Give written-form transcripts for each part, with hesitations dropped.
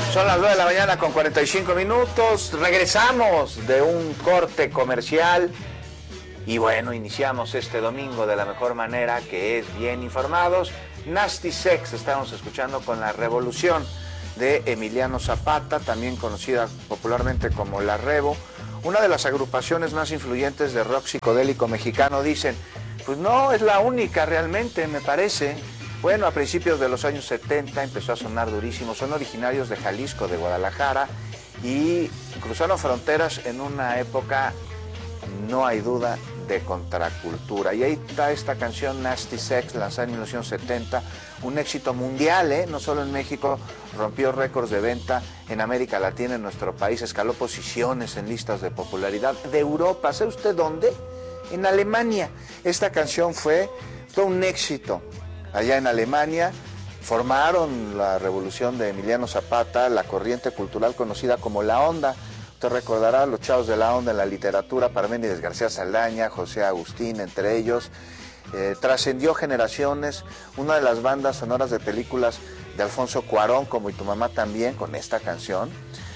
Son las 9 de la mañana con 45 minutos. Regresamos de un corte comercial. Y bueno, iniciamos este domingo de la mejor manera, que es bien informados. Nasty Sex, estamos escuchando con La Revolución de Emiliano Zapata, también conocida popularmente como La Revo, una de las agrupaciones más influyentes de rock psicodélico mexicano. Dicen, pues no, es la única realmente, me parece. Bueno, a principios de los años 70 empezó a sonar durísimo. Son originarios de Jalisco, de Guadalajara, y cruzaron fronteras en una época, no hay duda, de contracultura. Y ahí está esta canción Nasty Sex, lanzada en 1970, un éxito mundial, no solo en México, rompió récords de venta en América Latina, en nuestro país, escaló posiciones en listas de popularidad de Europa. ¿Sabe usted dónde? En Alemania. Esta canción fue todo un éxito allá en Alemania. Formaron la revolución de Emiliano Zapata, la corriente cultural conocida como La Onda. Usted recordará los chavos de La Onda en la literatura, Parménides García Saldaña, José Agustín, entre ellos. Trascendió generaciones, una de las bandas sonoras de películas de Alfonso Cuarón, como Y tu mamá también, con esta canción.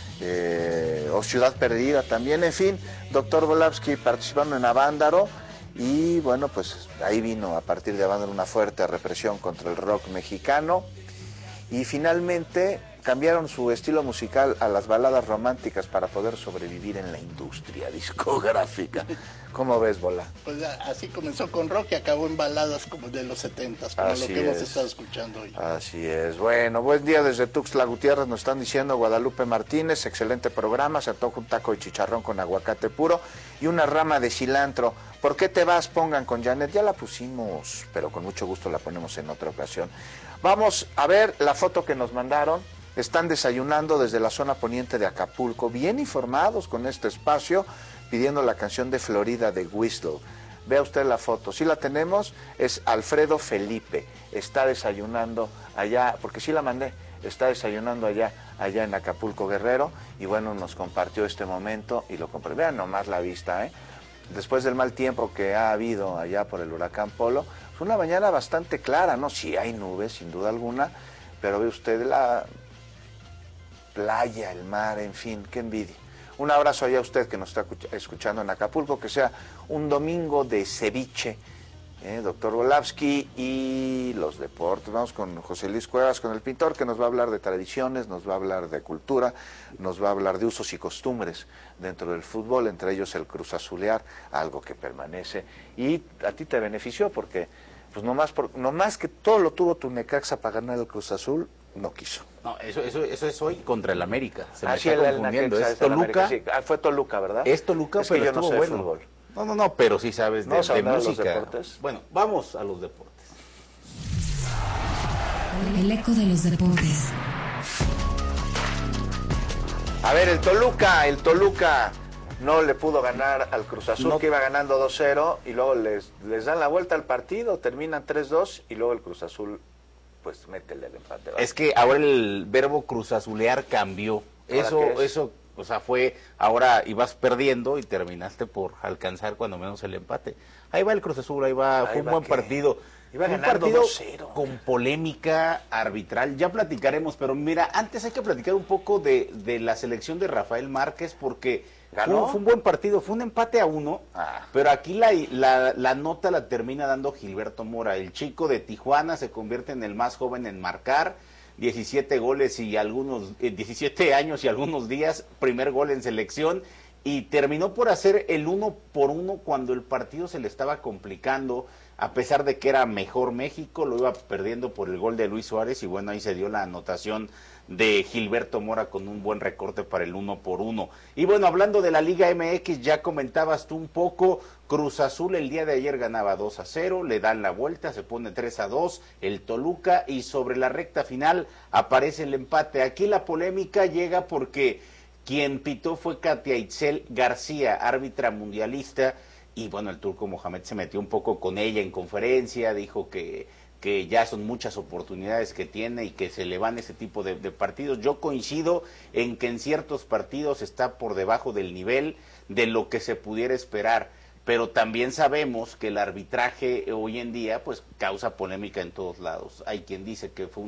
O Ciudad Perdida también, en fin, Dr. Volavsky participando en Avándaro. Y bueno, pues ahí vino a partir de Avándaro una fuerte represión contra el rock mexicano. Y finalmente cambiaron su estilo musical a las baladas románticas para poder sobrevivir en la industria discográfica. ¿Cómo ves, Bola? Pues así comenzó con rock y acabó en baladas como de los 70s, como lo que hemos estado escuchando hoy. Así es. Bueno, buen día desde Tuxtla Gutiérrez, nos están diciendo Guadalupe Martínez, excelente programa, se antoja un taco de chicharrón con aguacate puro y una rama de cilantro. ¿Por qué te vas? Pongan con Janet, ya la pusimos, pero con mucho gusto la ponemos en otra ocasión. Vamos a ver la foto que nos mandaron. Están desayunando desde la zona poniente de Acapulco, bien informados con este espacio, pidiendo la canción de Florida de Whistle. Vea usted la foto, sí la tenemos, es Alfredo Felipe, está desayunando allá, porque sí la mandé, está desayunando allá en Acapulco, Guerrero, y bueno, nos compartió este momento y lo compré. Vean nomás la vista, después del mal tiempo que ha habido allá por el huracán Polo, fue una mañana bastante clara, ¿no? Sí hay nubes, sin duda alguna, pero ve usted la playa, el mar, en fin, qué envidia. Un abrazo allá a usted que nos está escuchando en Acapulco, que sea un domingo de ceviche, doctor Volavsky, y los deportes. Vamos con José Luis Cuevas, con el pintor, que nos va a hablar de tradiciones, nos va a hablar de cultura, nos va a hablar de usos y costumbres dentro del fútbol, entre ellos el cruzazulear, algo que permanece. Y a ti te benefició porque, pues nomás que todo lo tuvo tu Necaxa para ganar el Cruz Azul, no quiso. No, eso es hoy contra el América. Se me sí, está confundiendo. Es Toluca. Sí. Fue Toluca, ¿verdad? Es Toluca, es pero que yo no sé bueno. De fútbol. No, pero sí sabes de música. Los deportes. Bueno, vamos a los deportes. El eco de los deportes. A ver, el Toluca no le pudo ganar al Cruz Azul, que iba ganando 2-0, y luego les dan la vuelta al partido, terminan 3-2, y luego el Cruz Azul pues métele el empate. ¿Vale? Es que ahora el verbo cruzazulear cambió. Eso, o sea, fue, ahora ibas perdiendo y terminaste por alcanzar cuando menos el empate. Ahí va el Cruz Azul, fue un buen partido. Iba un partido 2-0. Con polémica arbitral, ya platicaremos, pero mira, antes hay que platicar un poco de la selección de Rafael Márquez, porque fue un buen partido, fue un empate a 1, pero aquí la nota la termina dando Gilberto Mora. El chico de Tijuana se convierte en el más joven en marcar, 17 goles y 17 años y algunos días, primer gol en selección, y terminó por hacer el 1-1 cuando el partido se le estaba complicando, a pesar de que era mejor México, lo iba perdiendo por el gol de Luis Suárez, y bueno, ahí se dio la anotación de Gilberto Mora con un buen recorte para el 1-1. Y bueno, hablando de la Liga MX, ya comentabas tú un poco, Cruz Azul el día de ayer ganaba 2-0, le dan la vuelta, se pone 3-2 el Toluca, y sobre la recta final aparece el empate. Aquí la polémica llega porque quien pitó fue Katia Itzel García, árbitra mundialista, y bueno, el turco Mohamed se metió un poco con ella en conferencia, dijo que ya son muchas oportunidades que tiene y que se le van ese tipo de partidos. Yo coincido en que en ciertos partidos está por debajo del nivel de lo que se pudiera esperar, pero también sabemos que el arbitraje hoy en día pues causa polémica en todos lados. Hay quien dice que fue un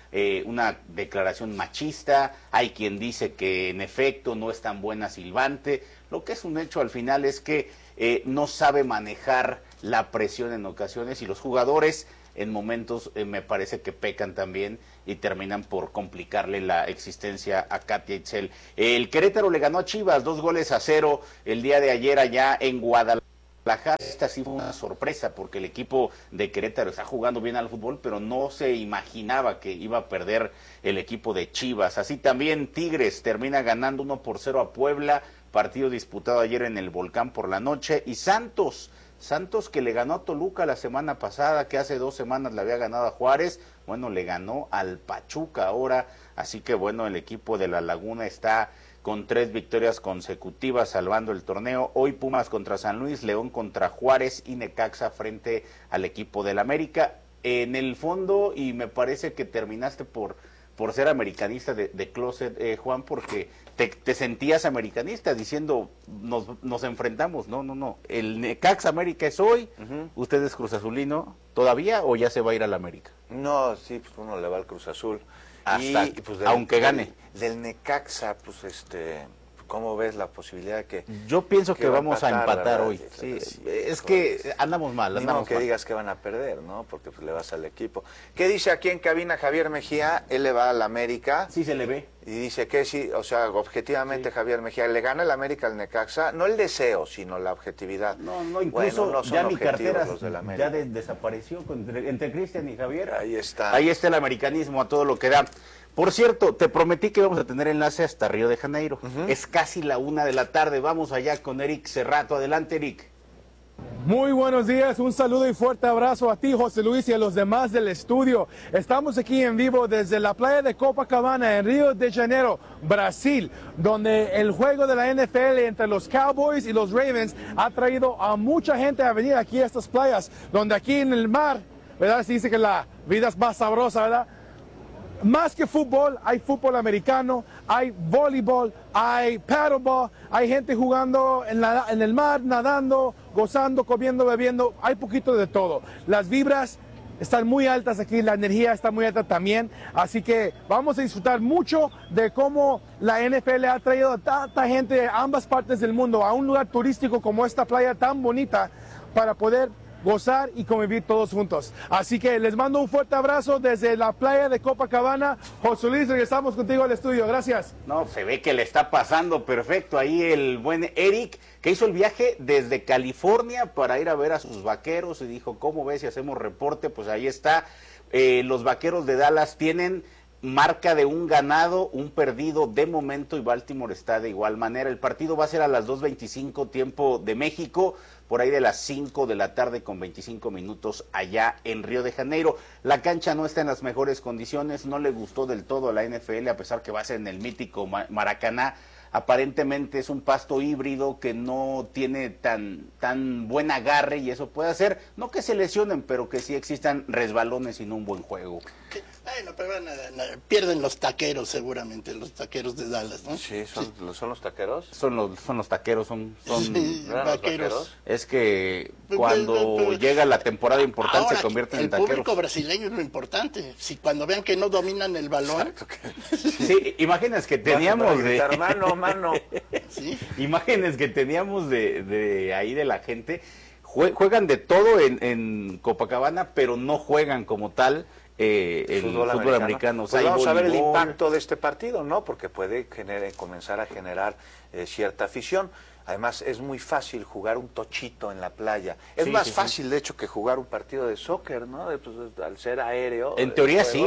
una declaración machista, hay quien dice que en efecto no es tan buena silbante. Lo que es un hecho al final es que no sabe manejar la presión en ocasiones, y los jugadores en momentos me parece que pecan también y terminan por complicarle la existencia a Katia Itzel. El Querétaro le ganó a Chivas 2-0 el día de ayer allá en Guadalajara. Esta sí fue una sorpresa porque el equipo de Querétaro está jugando bien al fútbol, pero no se imaginaba que iba a perder el equipo de Chivas. Así también Tigres termina ganando 1-0 a Puebla, partido disputado ayer en el Volcán por la noche. Y Santos que le ganó a Toluca la semana pasada, que hace 2 semanas le había ganado a Juárez, bueno, le ganó al Pachuca ahora, así que bueno, el equipo de La Laguna está con 3 victorias consecutivas salvando el torneo. Hoy Pumas contra San Luis, León contra Juárez y Necaxa frente al equipo del América. En el fondo, y me parece que terminaste por ser americanista de closet, Juan, porque te sentías americanista diciendo nos enfrentamos. No, el Necaxa América es hoy, ¿usted es Cruz Azulino todavía o ya se va a ir al América? No, sí, pues uno le va al Cruz Azul. Hasta, pues, aunque gane. Del Necaxa, pues ¿cómo ves la posibilidad de que... Yo pienso que vamos a empatar hoy. Sí, es que andamos mal. Que digas que van a perder, ¿no? Porque pues le vas al equipo. ¿Qué dice aquí en cabina Javier Mejía? Él le va al América. Sí, se le ve. Y dice que sí, o sea, objetivamente sí. Javier Mejía, ¿le gana el América al Necaxa? No el deseo, sino la objetividad. No, incluso bueno, no son ya mi cartera los del América. Ya desapareció entre Cristian y Javier. Ahí está. Ahí está el americanismo a todo lo que da. Por cierto, te prometí que íbamos a tener enlace hasta Río de Janeiro. Es casi la 1 de la tarde. Vamos allá con Eric Cerrato. Adelante, Eric. Muy buenos días, un saludo y fuerte abrazo a ti, José Luis, y a los demás del estudio. Estamos aquí en vivo desde la playa de Copacabana, en Río de Janeiro, Brasil, donde el juego de la NFL entre los Cowboys y los Ravens ha traído a mucha gente a venir aquí a estas playas, donde aquí en el mar, ¿verdad? Se dice que la vida es más sabrosa, ¿verdad? Más que fútbol, hay fútbol americano, hay voleibol, hay paddleball, hay gente jugando en el mar, nadando, gozando, comiendo, bebiendo, hay poquito de todo. Las vibras están muy altas aquí, la energía está muy alta también, así que vamos a disfrutar mucho de cómo la NFL ha traído a tanta gente de ambas partes del mundo a un lugar turístico como esta playa tan bonita para poder gozar y convivir todos juntos. Así que les mando un fuerte abrazo desde la playa de Copacabana. José Luis, regresamos contigo al estudio. Gracias. No, se ve que le está pasando perfecto ahí el buen Eric, que hizo el viaje desde California para ir a ver a sus Vaqueros y dijo, ¿cómo ves si hacemos reporte? Pues ahí está. Los Vaqueros de Dallas tienen marca de 1 ganado, 1 perdido de momento, y Baltimore está de igual manera. El partido va a ser a las 2:25 tiempo de México, por ahí de las 5 de la tarde con 25 minutos allá en Río de Janeiro. La cancha no está en las mejores condiciones, no le gustó del todo a la NFL, a pesar que va a ser en el mítico Maracaná. Aparentemente es un pasto híbrido que no tiene tan buen agarre, y eso puede hacer, no que se lesionen, pero que sí existan resbalones y no un buen juego. Bueno, pero pierden los taqueros seguramente, los taqueros de Dallas, ¿no? Sí, ¿son los taqueros? Son los taqueros, son sí, vaqueros. Es que cuando llega la temporada importante ahora, se convierten en taqueros. El público brasileño es lo importante. Si cuando vean que no dominan el balón... Sí, imágenes que teníamos de... Mano. ¿Sí? Imágenes que teníamos de ahí de la gente. Juegan de todo en Copacabana, pero no juegan como tal el fútbol americano. Pues vamos a ver el impacto de este partido, ¿no? Porque puede comenzar a generar cierta afición. Además, es muy fácil jugar un tochito en la playa. Es más fácil, de hecho, que jugar un partido de soccer, ¿no? Pues, al ser aéreo. En teoría sí,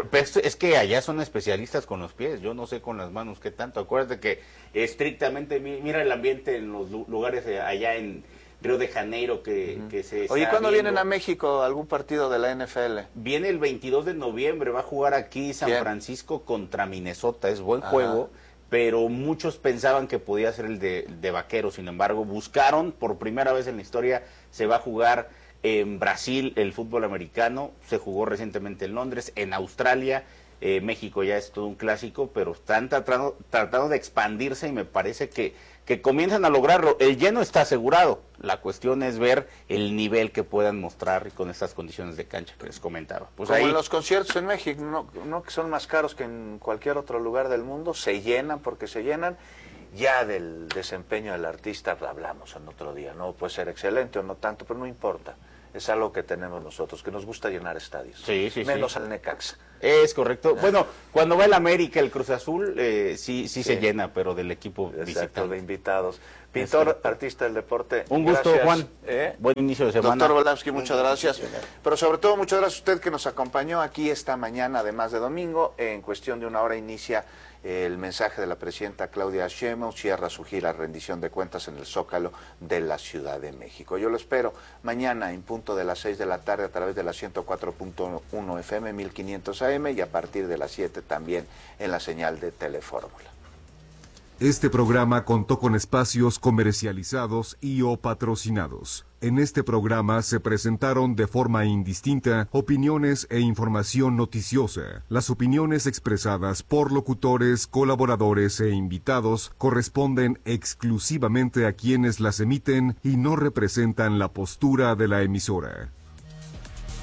es que allá son especialistas con los pies. Yo no sé con las manos qué tanto. Acuérdate que estrictamente, mira el ambiente en los lugares allá en Río de Janeiro que se está... Oye, ¿cuándo vienen a México algún partido de la NFL? Viene el 22 de noviembre, va a jugar aquí San Francisco contra Minnesota. Es buen juego. Pero muchos pensaban que podía ser el de Vaqueros. Sin embargo, buscaron, por primera vez en la historia, se va a jugar en Brasil el fútbol americano, se jugó recientemente en Londres, en Australia, México ya es todo un clásico, pero están tratando de expandirse y me parece que comienzan a lograrlo. El lleno está asegurado, la cuestión es ver el nivel que puedan mostrar con estas condiciones de cancha que les comentaba. Pues como ahí, en los conciertos en México, no que son más caros que en cualquier otro lugar del mundo, se llenan porque se llenan. Ya del desempeño del artista hablamos en otro día, no puede ser excelente o no tanto, pero no importa. Es algo que tenemos nosotros, que nos gusta llenar estadios. Sí, menos al Necaxa. Es correcto. Bueno, cuando va el América, el Cruz Azul, sí se llena, pero del equipo visitante. De invitados. Pintor, artista del deporte. Un gusto, gracias, Juan. Buen inicio de semana. Doctor Volávsky, muchas gracias. Pero sobre todo, muchas gracias a usted que nos acompañó aquí esta mañana, además de domingo. En cuestión de una hora inicia el mensaje de la presidenta Claudia Sheinbaum, cierra su gira rendición de cuentas en el Zócalo de la Ciudad de México. Yo lo espero mañana en punto de las 6 de la tarde a través de la 104.1 FM 1500 AM y a partir de las 7 también en la señal de Telefórmula. Este programa contó con espacios comercializados y o patrocinados. En este programa se presentaron de forma indistinta opiniones e información noticiosa. Las opiniones expresadas por locutores, colaboradores e invitados corresponden exclusivamente a quienes las emiten y no representan la postura de la emisora.